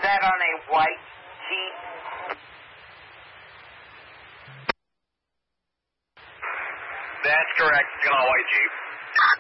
Is that on a white Jeep? That's correct. It's on a white Jeep.